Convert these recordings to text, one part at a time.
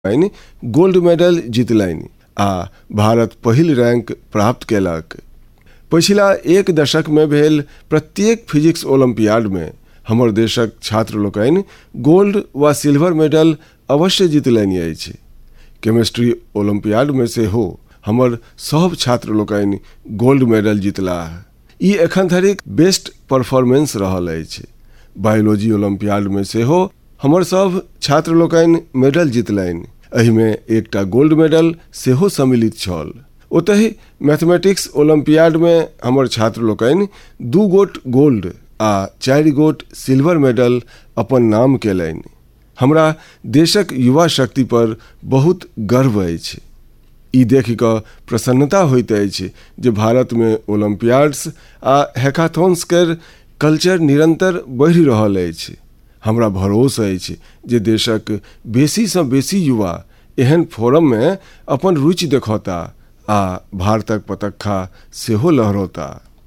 Gold medal जीतलनि आ भारत पहिल rank प्राप्त केलक। पिछला एक दशक में भेल प्रत्येक फिजिक्स ओलंपियाड में हमर देशक छात्र लोकनि गोल्ड व सिल्वर मेडल अवश्य जीतलनि अछि। केमिस्ट्री ओलंपियाड में से हो हमर सब छात्र लोकनि गोल्ड मेडल जीतलाह। ई एखन धरिक बेस्ट परफॉर्मेंस रहल अछि। बायोलॉजी ओलंपियाड में से हो हमर सब छात्र लोकनि मेडल जीतलनि। एहि में एकटा गोल्ड मेडल सेहो सम्मिलित छल। ओतहि मैथमेटिक्स ओलंपियाड में हमर छात्र लोकनि 2 गोट गोल्ड आ 4 गोट सिल्वर मेडल अपन नाम केलनि। हमरा देशक युवा शक्ति पर बहुत गर्व अछि। ई देखि कऽ प्रसन्नता होइत अछि जे भारत में ओलंपियाड्स आ हैकाथॉन्स केर कल्चर निरंतर बढ़ि रहल अछि। हमरा भरोसा अछि जे देशक बेसी सँ बेसी युवा एहन फोरम में अपन रुचि देखौता आ भारतक पताका सेहो लहरौता।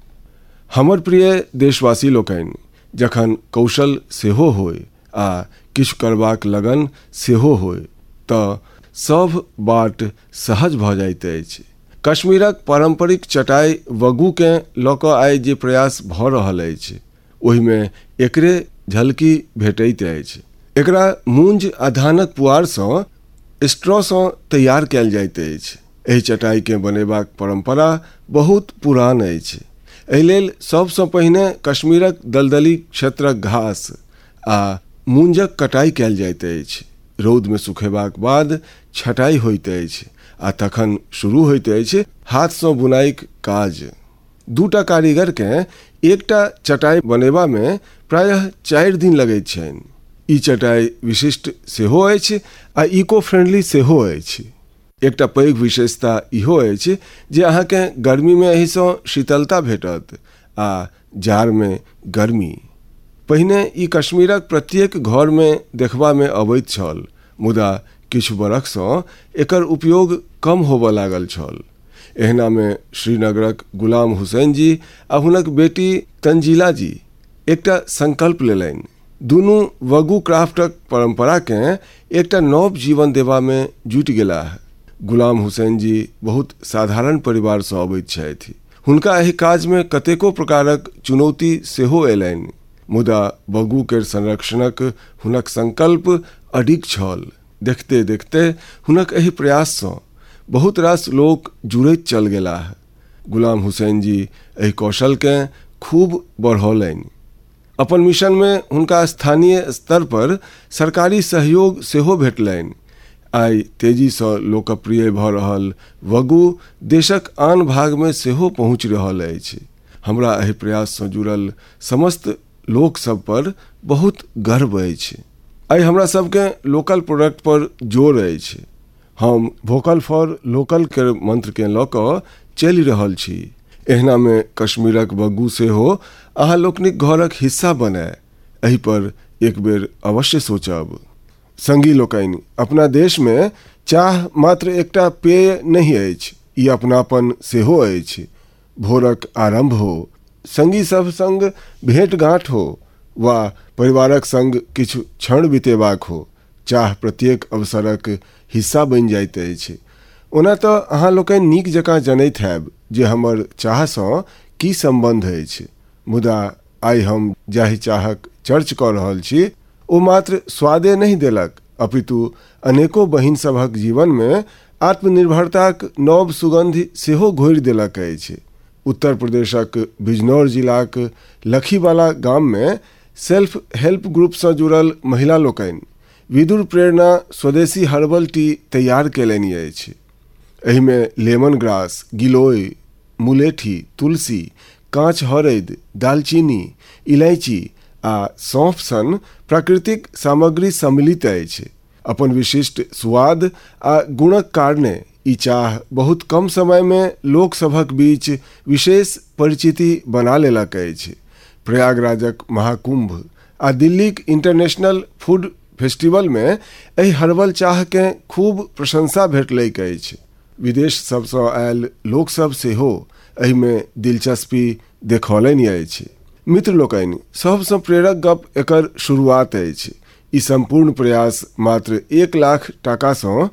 हमर प्रिय देशवासी लोकनि, जखन कौशल सेहो होय आ किछु करबाक लगन सेहो होय तऽ सब बाट सहज भऽ जाइत अछि। कश्मीरक पारंपरिक चटाई वगू के लऽ कऽ आइ जे प्रयास भऽ रहल अछि ओहि में एकरे झलकी भेटैत अछि। एकरा मूंज आ धानक पुआर सँ स्ट्रॉ सँ तैयार कयल जाइत अछि। एहि चटाई के बनेबाक परंपरा बहुत पुरान अछि। एहि लेल सबसँ पहिने कश्मीरक दलदली क्षेत्रक घास आ मूंजक कटाई कयल जाइत अछि। रौद में सुखेबाक बाद छटाई होइत अछि आ तखन शुरू होइत अछि हाथ सँ बुनाईक काज। 2टा कारीगर के एकटा चटाई बनेबा में प्रायः 4 दिन लगैत छनि। ई चटाई विशिष्ट सेहो अछि आ इको फ्रेंडली सेहो अछि। एकटा पैघ विशेषता इहो अछि जे अहाँके गर्मी में एहि सँ शीतलता भेटत आ जाड़ में गर्मी। पहिने ई कश्मीरक प्रत्येक घर में देखबा में अबैत छल, मुदा किछु बरख सँ एकर उपयोग कम होबऽ लागल छल। एहना में श्रीनगरक गुलाम हुसैन जी आ हुनक बेटी तंजीला जी एकटा संकल्प लेलनि। दुनू वगू क्राफ्टक परंपरा के एकटा नव जीवन देबा में जुटि गेलाह। गुलाम हुसैन जी बहुत साधारण परिवार सँ अबैत छथि। हुनका एहि काज में कतेको प्रकारक चुनौती सेहो अयलनि, मुदा वगू केर संरक्षणक हुनक संकल्प अडिग छल। देखते देखते हुनक एहि प्रयास सँ बहुत रास लोक जुड़ैत चल गेलाह। गुलाम हुसैन जी एहि कौशल के खूब बढ़ौलनि। अपन मिशन में हुनका स्थानीय स्तर पर सरकारी सहयोग सेहो भेटलनि। आइ तेजी सँ लोकप्रिय भऽ रहल वगू देशक आन भाग में सेहो पहुँच रहल अछि। हमरा एहि प्रयास सँ जुड़ल समस्त लोक सब पर बहुत गर्व अछि। आइ हमरा सबके लोकल प्रोडक्ट पर जोर अछि। हम वोकल फॉर लोकल के मंत्र के लऽ कऽ चलि रहल छी। एहना में कश्मीरक वगू सेहो अहाँ लोकनिक घरक हिस्सा बने। एहि पर एक बेर अवश्य सोचब। संगी लोकनि, अपना देश में चाह मात्र एकटा पेय नहीं अछि, ई अपनापन सेहो अछि। भोरक आरंभ हो, संगी सब संग भेंट गांठ हो वा परिवारक संग किछु क्षण बितेबाक हो, चाह प्रत्येक अवसरक हिस्सा बनि जाइत अछि। ओना तऽ अहाँ लोकनि नीक जकाँ जनैत हैब जे हमर चाह सँ की संबंध अछि, मुदा आइ हम जाहि चाहक चर्च कऽ रहल छी ओ मात्र स्वादे नहीं देलक, अपितु अनेको बहिन सभक जीवन में आत्मनिर्भरताक नव सुगंधि सेहो घोरि देलक अछि। उत्तर प्रदेशक बिजनौर जिलाक लखीवाला गाम में सेल्फ हेल्प ग्रुप सँ जुड़ल महिला लोकनि विदुर प्रेरणा स्वदेशी हर्बल टी तैयार केलनि अछि। एहि में लेमन ग्रास, गिलोय, मुलेठी, तुलसी, कांच हरदि, दालचीनी, इलायची आ सौंफ सन प्राकृतिक सामग्री सम्मिलित अछि। अपन विशिष्ट स्वाद आ गुणक कारणे ई चाह बहुत कम समय में लोक सभक बीच विशेष परिचिति बना लेलक अछि। प्रयागराजक महाकुंभ आ दिल्लीक इंटरनेशनल फूड फेस्टिवल में एहि हर्बल चाह के खूब प्रशंसा भेटलैक अछि। विदेश सब सँ आयल लोक सब सेहो एहि में दिलचस्पी देखौलनि अछि। मित्र लोकनि, सबसँ प्रेरक गप एकर शुरुआत अछि। ई संपूर्ण प्रयास मात्र 1 लाख टाका सँ